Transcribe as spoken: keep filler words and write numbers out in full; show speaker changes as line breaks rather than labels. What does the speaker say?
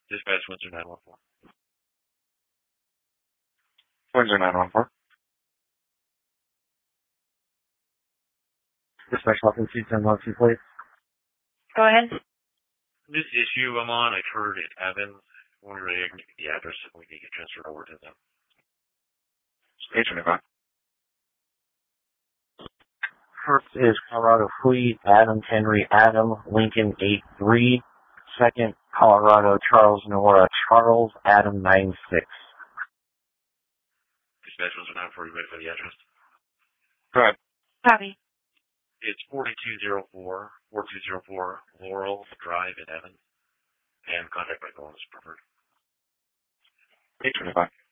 Dispatch Windsor nine one four.
Windsor nine one four. Dispatch Lock and Seats and one two, please.
Go ahead.
This issue I'm on, I heard at Evans. When we're ready, I can give you the address if we need to get transferred over to them.
eight twenty-five. First is Colorado Fleet, Adam Henry Adam, Lincoln eight three. Second, Colorado Charles Nora Charles, Adam nine six.
Dispatch Windsor nine four, you ready for the address?
Go ahead.
Copy.
It's forty-two oh four, forty-two oh four Laurel Drive in Evans. And contact by phone is preferred.
eight twenty-five.